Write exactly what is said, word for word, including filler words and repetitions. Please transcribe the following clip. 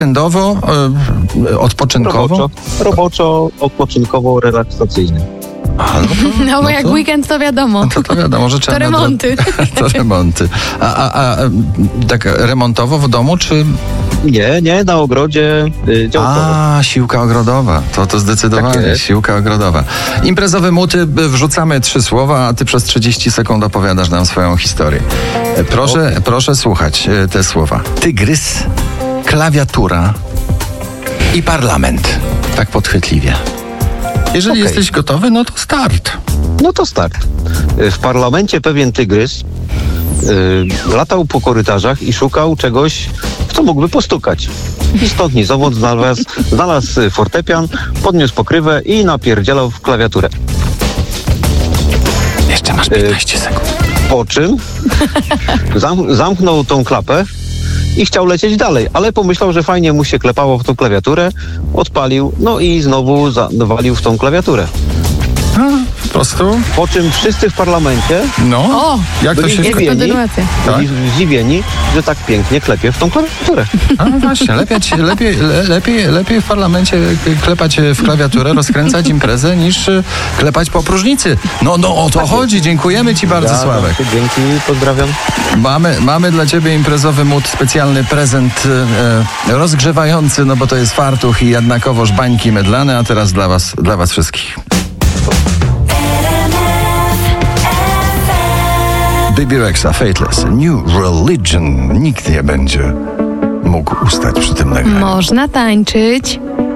Weekendowo, y, odpoczynkowo? Roboczo, roboczo, odpoczynkowo, relaksacyjnie. A, no, to, No bo no jak to, weekend to wiadomo. To, to wiadomo, że trzeba... To remonty. To remonty. A, a, a tak remontowo w domu, czy... Nie, nie, na ogrodzie y, działkowo. A, siłka ogrodowa. To to zdecydowanie, Tak jest. siłka ogrodowa. Imprezowe muty, wrzucamy trzy słowa, a ty przez trzydzieści sekund opowiadasz nam swoją historię. Proszę, Okay. proszę słuchać te słowa. Tygrys, klawiatura i parlament. Tak podchwytliwie. Jeżeli Okay. jesteś gotowy, no to start. No to start. Y, W parlamencie pewien tygrys y, latał po korytarzach i szukał czegoś, w co mógłby postukać. I stąd ni zowąd znalazł, znalazł fortepian, podniósł pokrywę i napierdzielał w klawiaturę. Jeszcze masz piętnaście sekund. Po czym zam- zamknął tą klapę i chciał lecieć dalej, ale pomyślał, że fajnie mu się klepało w tą klawiaturę, odpalił, no i znowu zawalił w tą klawiaturę. Po prostu, Po czym wszyscy w parlamencie no, O, jak to byli się... zdziwieni, kontynuacja. Tak? byli zdziwieni, że tak pięknie klepie w tą klawiaturę. A właśnie, lepiej, lepiej, le, lepiej, lepiej w parlamencie klepać w klawiaturę, rozkręcać imprezę, niż klepać po próżnicy. No, no o to chodzi. Dziękujemy ci bardzo, Sławek. Dzięki, pozdrawiam. Mamy, mamy dla ciebie imprezowy mód, specjalny prezent e, rozgrzewający, no bo to jest fartuch i jednakowoż bańki mydlane, a teraz dla was, dla was wszystkich. Baby Rexha, Fateless, New Religion. Nikt nie będzie mógł ustać przy tym nagraniu. Można tańczyć.